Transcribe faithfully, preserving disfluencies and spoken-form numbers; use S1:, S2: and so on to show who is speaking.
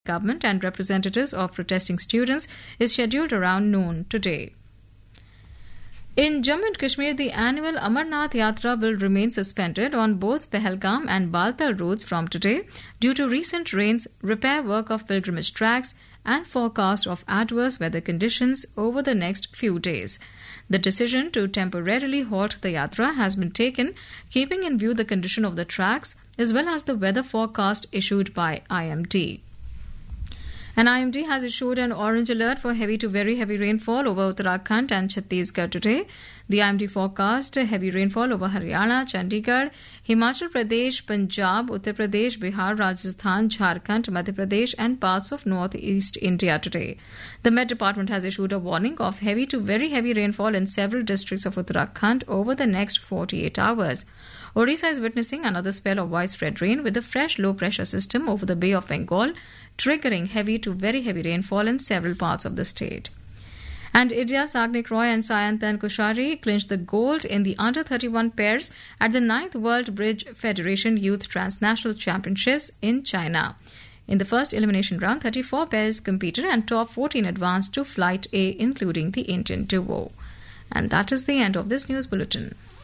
S1: government and representatives of protesting students is scheduled around noon today. In Jammu and Kashmir, the annual Amarnath Yatra will remain suspended on both Pahalgam and Baltal roads from today due to recent rains, repair work of pilgrimage tracks, and forecast of adverse weather conditions over the next few days. The decision to temporarily halt the Yatra has been taken, keeping in view the condition of the tracks as well as the weather forecast issued by I M D. And I M D has issued an orange alert for heavy to very heavy rainfall over Uttarakhand and Chhattisgarh today. The I M D forecast heavy rainfall over Haryana, Chandigarh, Himachal Pradesh, Punjab, Uttar Pradesh, Bihar, Rajasthan, Jharkhand, Madhya Pradesh and parts of northeast India today. The Met Department has issued a warning of heavy to very heavy rainfall in several districts of Uttarakhand over the next forty-eight hours. Odisha is witnessing another spell of widespread rain with a fresh low-pressure system over the Bay of Bengal, triggering heavy to very heavy rainfall in several parts of the state. And Idya Sagnik Roy and Sayantan Kushari clinched the gold in the under thirty-one pairs at the ninth World Bridge Federation Youth Transnational Championships in China. In the first elimination round, thirty-four pairs competed and top fourteen advanced to Flight A, including the Indian duo. And that is the end of this news bulletin.